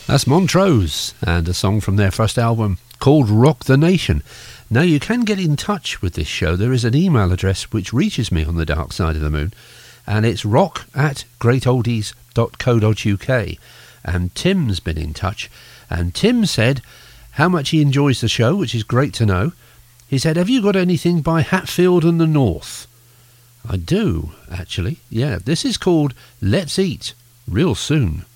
That's Montrose, and a song from their first album called Rock the Nation. Now, you can get in touch with this show. There is an email address which reaches me on the Dark Side of the Moon, and it's rock@greatoldies.co.uk. And Tim's been in touch, and Tim said how much he enjoys the show, which is great to know. He said, have you got anything by Hatfield and the North? I do, actually. Yeah, this is called Let's Eat Real Soon.